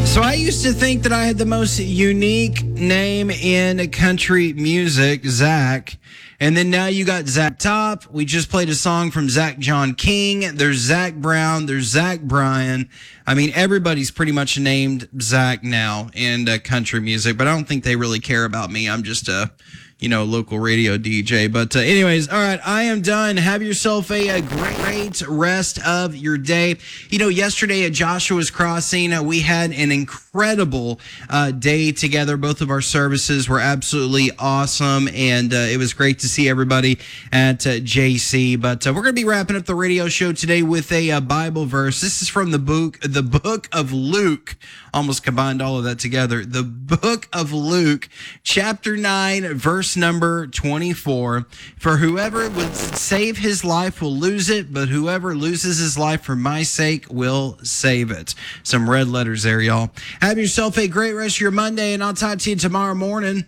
So I used to think that I had the most unique name in country music, Zach. And then now you got Zach Top. We just played a song from Zach John King. There's Zach Brown. There's Zach Bryan. I mean, everybody's pretty much named Zach now in country music, but I don't think they really care about me. I'm just a, local radio DJ. But anyways, all right, I am done. Have yourself a great rest of your day. Yesterday at Joshua's Crossing, we had an incredible day together. Both of our services were absolutely awesome, and it was great to see everybody at JC. But we're going to be wrapping up the radio show today with a Bible verse. This is from the book of Luke. Almost combined all of that together. The book of Luke, chapter 9, verse number 24. For whoever would save his life will lose it, but whoever loses his life for my sake will save it. Some red letters there, y'all. Have yourself a great rest of your Monday, and I'll talk to you tomorrow morning.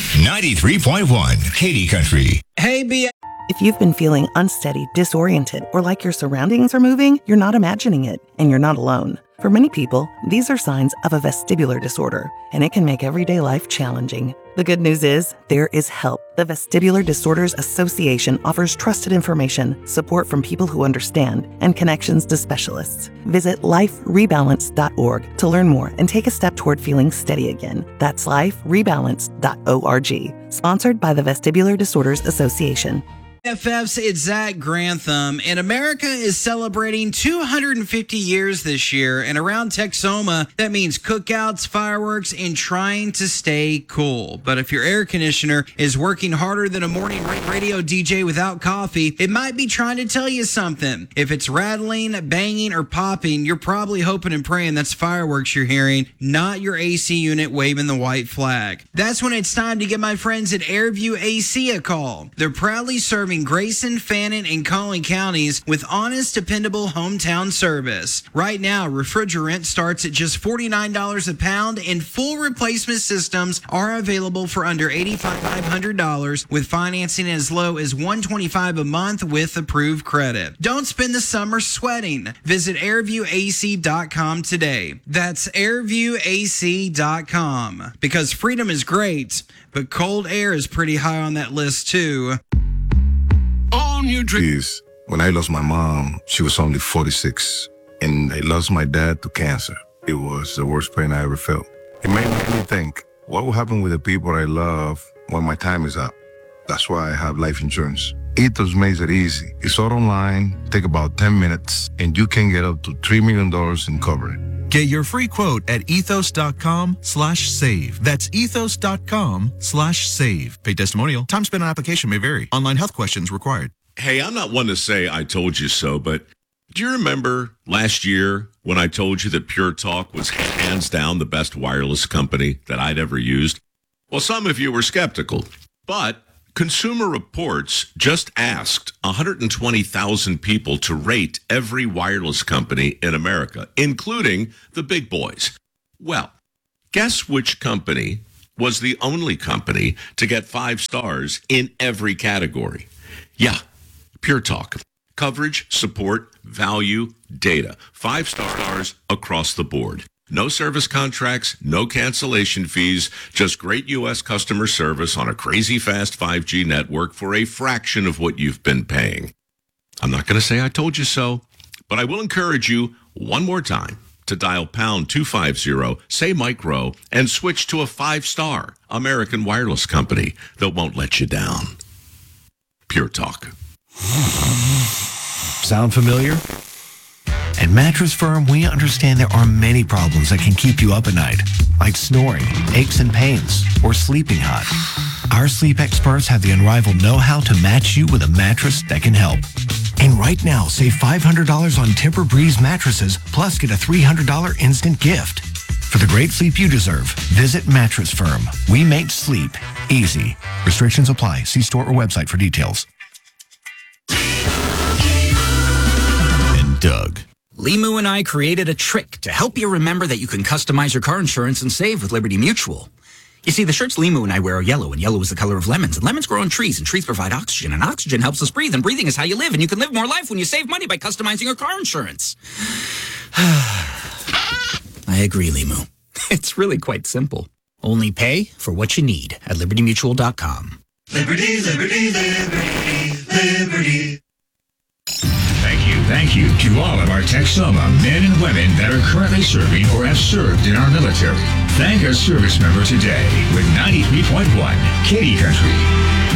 93.1 Katy Country. Hey, B. If you've been feeling unsteady, disoriented, or like your surroundings are moving, you're not imagining it, and you're not alone. For many people, these are signs of a vestibular disorder, and it can make everyday life challenging. The good news is, there is help. The Vestibular Disorders Association offers trusted information, support from people who understand, and connections to specialists. Visit liferebalance.org to learn more and take a step toward feeling steady again. That's liferebalance.org. Sponsored by the Vestibular Disorders Association. FF's, it's Zach Grantham, and America is celebrating 250 years this year, and around Texoma, that means cookouts, fireworks, and trying to stay cool. But if your air conditioner is working harder than a morning radio DJ without coffee, it might be trying to tell you something. If it's rattling, banging, or popping, you're probably hoping and praying that's fireworks you're hearing, not your AC unit waving the white flag. That's when it's time to give my friends at Airview AC a call. They're proudly serving Grayson, Fannin, and Collin counties with honest, dependable hometown service. Right now, refrigerant starts at just $49 a pound, and full replacement systems are available for under $8,500 with financing as low as $125 a month with approved credit. Don't spend the summer sweating. Visit airviewac.com today. That's airviewac.com. Because freedom is great, but cold air is pretty high on that list too. When I lost my mom, she was only 46, and I lost my dad to cancer. It was the worst pain I ever felt. It made me think, what will happen with the people I love when my time is up? That's why I have life insurance. Ethos makes it easy. It's all online, take about 10 minutes, and you can get up to $3 million in coverage. Get your free quote at ethos.com/save. That's ethos.com/save. Pay testimonial. Time spent on application may vary. Online health questions required. Hey, I'm not one to say I told you so, but do you remember last year when I told you that Pure Talk was hands down the best wireless company that I'd ever used? Well, some of you were skeptical, but Consumer Reports just asked 120,000 people to rate every wireless company in America, including the big boys. Well, guess which company was the only company to get 5 stars in every category? Yeah, Pure Talk. Coverage, support, value, data. 5 stars across the board. No service contracts, no cancellation fees, just great U.S. customer service on a crazy fast 5G network for a fraction of what you've been paying. I'm not going to say I told you so, but I will encourage you one more time to dial pound 250, say Mike Rowe, and switch to a 5-star American wireless company that won't let you down. Pure Talk. Sound familiar? At Mattress Firm, we understand there are many problems that can keep you up at night, like snoring, aches and pains, or sleeping hot. Our sleep experts have the unrivaled know-how to match you with a mattress that can help. And right now, save $500 on Tempur-Breeze mattresses, plus get a $300 instant gift. For the great sleep you deserve, visit Mattress Firm. We make sleep easy. Restrictions apply. See store or website for details. And Doug. Limu and I created a trick to help you remember that you can customize your car insurance and save with Liberty Mutual. You see, the shirts Limu and I wear are yellow, and yellow is the color of lemons, and lemons grow on trees, and trees provide oxygen, and oxygen helps us breathe, and breathing is how you live, and you can live more life when you save money by customizing your car insurance. I agree, Limu. It's really quite simple. Only pay for what you need at libertymutual.com. Liberty, liberty, liberty, liberty. Thank you to all of our Texoma men and women that are currently serving or have served in our military. Thank a service member today with 93.1 Katy Country.